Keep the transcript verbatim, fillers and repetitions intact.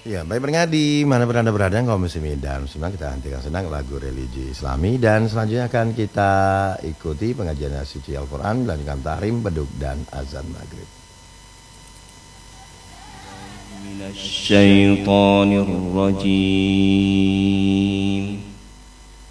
Ya, baik pendengar di mana berada berada kaum muslimin dan muslimat, kita hentikan senang lagu religi Islami dan selanjutnya akan kita ikuti pengajian suci Al-Quran melanjutkan tahrim, beduk dan azan maghrib. Minasyaitonir rajim.